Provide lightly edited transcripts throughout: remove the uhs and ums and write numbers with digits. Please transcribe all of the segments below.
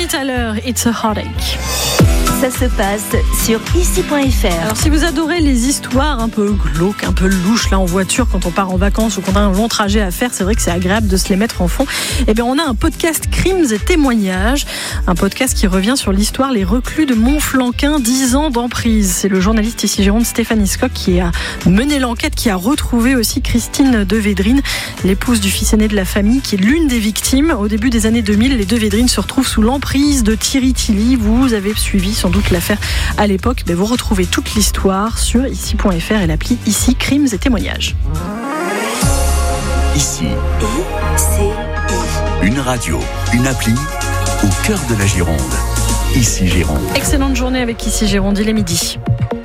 tout à l'heure, It's a Heartache. Ça se passe sur ici.fr. Alors si vous adorez les histoires un peu glauques, un peu louches là en voiture quand on part en vacances ou qu'on a un long trajet à faire, c'est vrai que c'est agréable de se les mettre en fond. Eh bien on a un podcast Crimes et témoignages, un podcast qui revient sur l'histoire Les Reclus de Montflanquin, 10 ans d'emprise. C'est le journaliste ici Gironde Stéphanie Scott qui a mené l'enquête, qui a retrouvé aussi Christine de Védrine, l'épouse du fils aîné de la famille, qui est l'une des victimes. Au début des années 2000, les deux Védrine se retrouvent sous l'emprise de Thierry Tilly. Vous avez suivi sans doute l'affaire à l'époque. Vous retrouvez toute l'histoire sur ici.fr et l'appli Ici Crimes et témoignages. Ici, une radio, une appli au cœur de la Gironde. Ici Gironde. Excellente journée avec Ici Gironde, il est midi.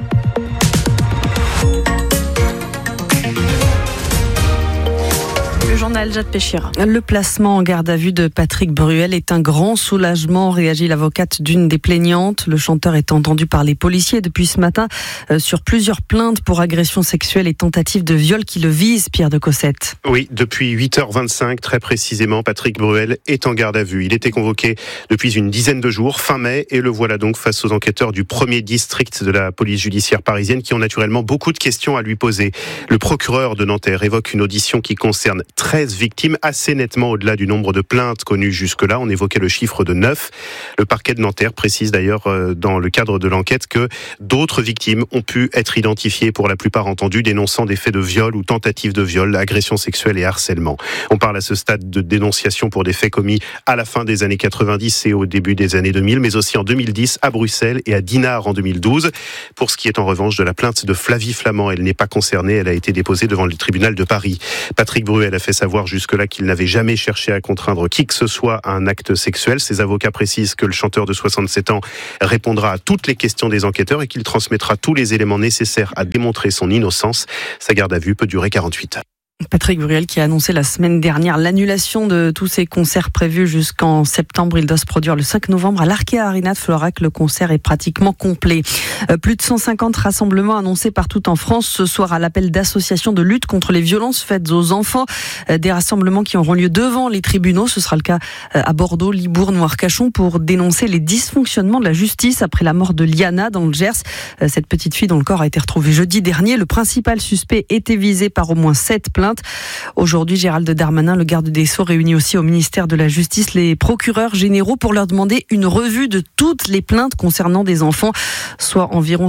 Le journal Jade Péchira. Le placement en garde à vue de Patrick Bruel est un grand soulagement, réagit l'avocate d'une des plaignantes. Le chanteur est entendu par les policiers depuis ce matin sur plusieurs plaintes pour agression sexuelle et tentative de viol qui le visent, Pierre de Cossette. Oui, depuis 8h25, très précisément, Patrick Bruel est en garde à vue. Il était convoqué depuis une dizaine de jours, fin mai, et le voilà donc face aux enquêteurs du 1er district de la police judiciaire parisienne qui ont naturellement beaucoup de questions à lui poser. Le procureur de Nanterre évoque une audition qui concerne 13 victimes, assez nettement au-delà du nombre de plaintes connues jusque-là. On évoquait le chiffre de 9. Le parquet de Nanterre précise d'ailleurs dans le cadre de l'enquête que d'autres victimes ont pu être identifiées, pour la plupart entendues, dénonçant des faits de viol ou tentatives de viol, agression sexuelle et harcèlement. On parle à ce stade de dénonciation pour des faits commis à la fin des années 90 et au début des années 2000, mais aussi en 2010 à Bruxelles et à Dinard en 2012. Pour ce qui est en revanche de la plainte de Flavie Flamand, elle n'est pas concernée, elle a été déposée devant le tribunal de Paris. Patrick Bruel a fait savoir jusque-là qu'il n'avait jamais cherché à contraindre qui que ce soit à un acte sexuel. Ses avocats précisent que le chanteur de 67 ans répondra à toutes les questions des enquêteurs et qu'il transmettra tous les éléments nécessaires à démontrer son innocence. Sa garde à vue peut durer 48 heures. Patrick Bruel qui a annoncé la semaine dernière l'annulation de tous ses concerts prévus jusqu'en septembre. Il doit se produire le 5 novembre à l'Arkea Arena de Florac. Le concert est pratiquement complet. Plus de 150 rassemblements annoncés partout en France ce soir à l'appel d'associations de lutte contre les violences faites aux enfants. Des rassemblements qui auront lieu devant les tribunaux. Ce sera le cas à Bordeaux, Libourne ou Arcachon pour dénoncer les dysfonctionnements de la justice après la mort de Liana dans le Gers. Cette petite fille dont le corps a été retrouvé jeudi dernier. Le principal suspect était visé par au moins 7 plaintes. Aujourd'hui, Gérald Darmanin, le garde des Sceaux, réunit aussi au ministère de la Justice les procureurs généraux pour leur demander une revue de toutes les plaintes concernant des enfants, soit environ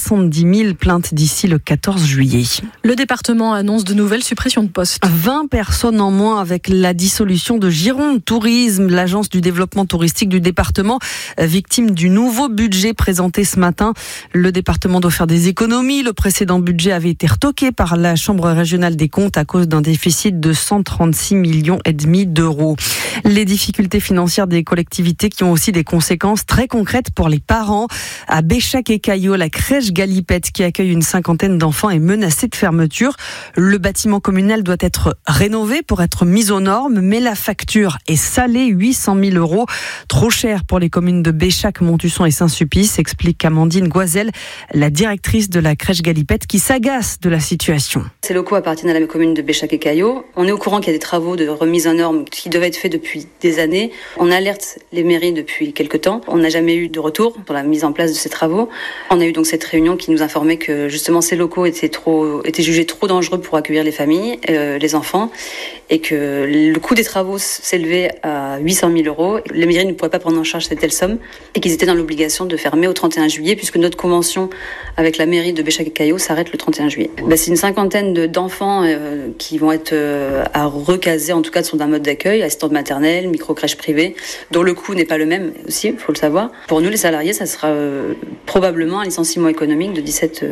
70 000 plaintes d'ici le 14 juillet. Le département annonce de nouvelles suppressions de postes. 20 personnes en moins avec la dissolution de Gironde Tourisme, l'agence du développement touristique du département, victime du nouveau budget présenté ce matin. Le département doit faire des économies. Le précédent budget avait été retoqué par la Chambre régionale des comptes à cause d'un déficit de 136,5 millions d'euros. Les difficultés financières des collectivités qui ont aussi des conséquences très concrètes pour les parents. À Béchac et Caillot, la crèche Galipette qui accueille une 50aine d'enfants est menacée de fermeture. Le bâtiment communal doit être rénové pour être mis aux normes, mais la facture est salée, 800 000 euros. Trop cher pour les communes de Béchac, Montusson et Saint-Sulpice, explique Amandine Goisel, la directrice de la crèche Galipette qui s'agace de la situation. Ces locaux appartiennent à la commune de Béchac et Caillot. On est au courant qu'il y a des travaux de remise en normes qui devaient être faits depuis des années. On alerte les mairies depuis quelques temps. On n'a jamais eu de retour dans la mise en place de ces travaux. On a eu donc cette réunion qui nous informait que justement ces locaux étaient jugés trop dangereux pour accueillir les familles, les enfants, et que le coût des travaux s'élevait à 800 000 euros. Les mairies ne pouvaient pas prendre en charge cette telle somme et qu'ils étaient dans l'obligation de fermer au 31 juillet puisque notre convention avec la mairie de Béchac et Caillot s'arrête le 31 juillet. C'est une cinquantaine d'enfants qui vont être à recaser, en tout cas sont d'un mode d'accueil, assistante maternelle, micro-crèche privée, dont le coût n'est pas le même aussi, il faut le savoir. Pour nous, les salariés, ça sera probablement un licenciement économique de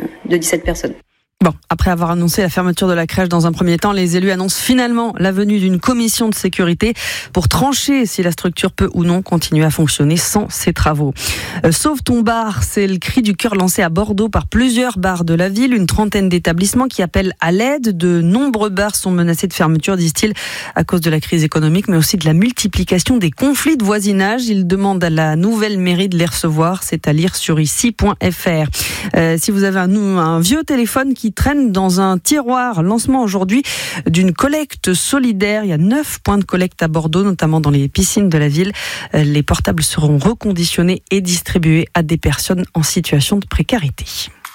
17 personnes. Bon, après avoir annoncé la fermeture de la crèche dans un premier temps, les élus annoncent finalement la venue d'une commission de sécurité pour trancher si la structure peut ou non continuer à fonctionner sans ces travaux. Sauve ton bar, c'est le cri du cœur lancé à Bordeaux par plusieurs bars de la ville, une trentaine d'établissements qui appellent à l'aide. De nombreux bars sont menacés de fermeture, disent-ils, à cause de la crise économique, mais aussi de la multiplication des conflits de voisinage. Ils demandent à la nouvelle mairie de les recevoir, c'est à lire sur ici.fr. Si vous avez un vieux téléphone qui qui traînent dans un tiroir. Lancement aujourd'hui d'une collecte solidaire. Il y a 9 points de collecte à Bordeaux, notamment dans les piscines de la ville. Les portables seront reconditionnés et distribués à des personnes en situation de précarité.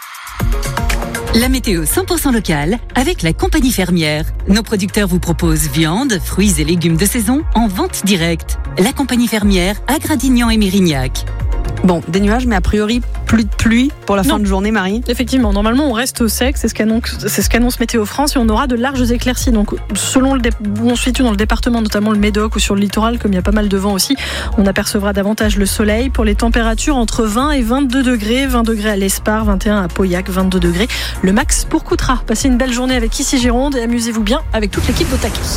La météo 100% locale avec la compagnie fermière. Nos producteurs vous proposent viande, fruits et légumes de saison en vente directe. La compagnie fermière à Gradignan et Mérignac. Bon, des nuages, mais a priori, plus de pluie pour la fin de journée, Marie. Effectivement, normalement, on reste au sec, c'est ce qu'annonce Météo France, et on aura de larges éclaircies. Donc, selon où on se situe dans le département, notamment le Médoc ou sur le littoral, comme il y a pas mal de vent aussi, on apercevra davantage le soleil. Pour les températures, entre 20 et 22 degrés, 20 degrés à l'Espar, 21 à Pauillac, 22 degrés. Le max pour Coutras. Passez une belle journée avec Ici Gironde et amusez-vous bien avec toute l'équipe au taquet.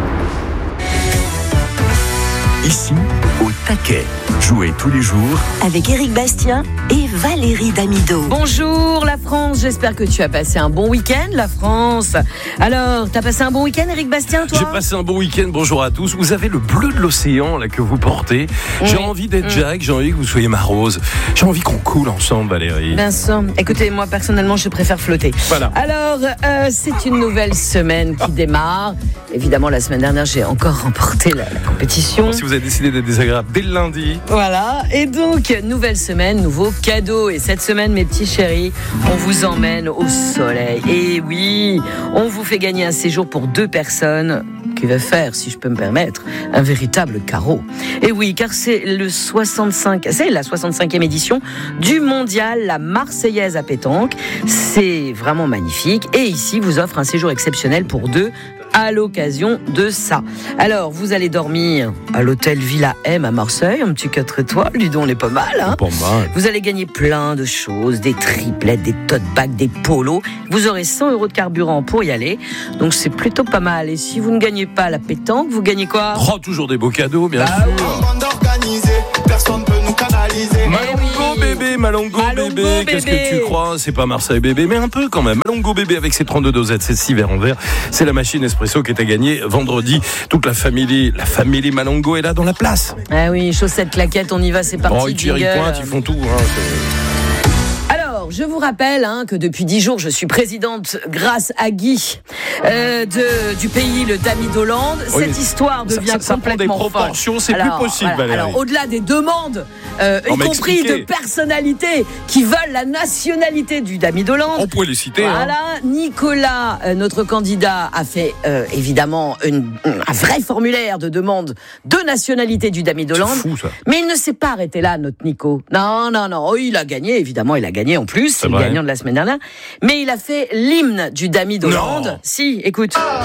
Ici, au taquet. Jouez tous les jours Avec Éric Bastien et Valérie Damido. Bonjour la France, j'espère que tu as passé un bon week-end, la France. Alors, t'as passé un bon week-end, Éric Bastien, toi ? J'ai passé un bon week-end, bonjour à tous. Vous avez le bleu de l'océan là que vous portez. J'ai envie d'être Jack, j'ai envie que vous soyez ma Rose. J'ai envie qu'on coule ensemble, Valérie. Vincent, écoutez, moi personnellement, je préfère flotter. Voilà. Alors, c'est une nouvelle semaine qui démarre. Évidemment, la semaine dernière, j'ai encore remporté la compétition. Alors, si vous avez décidé d'être désagréable dès le lundi. Voilà, et donc, nouvelle semaine, nouveau cadeau. Et cette semaine, mes petits chéris, on vous emmène au soleil. Et oui, on vous fait gagner un séjour pour 2 personnes qui va faire, si je peux me permettre, un véritable carreau. Et oui, car c'est la 65e édition du mondial La Marseillaise à pétanque. C'est vraiment magnifique. Et ici, vous offre un séjour exceptionnel pour 2 à l'occasion de ça. Alors, vous allez dormir à l'hôtel Villa M à Marseille, un petit 4 étoiles, dis donc, on est pas mal, hein. Pas mal. Vous allez gagner plein de choses, des triplettes, des tote bags, des polos. Vous aurez 100 € de carburant pour y aller, donc c'est plutôt pas mal. Et si vous ne gagnez pas la pétanque, vous gagnez quoi ? Oh, toujours des beaux cadeaux, bien sûr. Personne peut nous canaliser. Malongo bébé, Malongo bébé. Qu'est-ce que tu crois ? C'est pas Marseille bébé, mais un peu quand même. Malongo bébé avec ses 32 dosettes, ses 6 verres en verre. C'est la machine espresso qui est à gagner vendredi. Toute la famille Malongo est là dans la place. Ah oui, chaussettes, claquettes, on y va, c'est parti. Oh, ils tirent, ils pointent, ils font tout. Alors, je vous rappelle que depuis 10 jours, je suis présidente grâce à Guy du pays, le Damido-Land. Oui, cette histoire devient ça prend des complètement proportions, folle. c'est plus possible, Valérie. Alors, au-delà des demandes, y compris de personnalités qui veulent la nationalité du Damido-Land. On pourrait les citer. Voilà, Nicolas, notre candidat, a fait évidemment un vrai formulaire de demande de nationalité du Damido-Land. C'est fou, ça. Mais il ne s'est pas arrêté là, notre Nico. Non. Oh, il a gagné, évidemment, il a gagné en plus. C'est le gagnant de la semaine dernière. Mais il a fait l'hymne du Damido-Land. Si, écoute.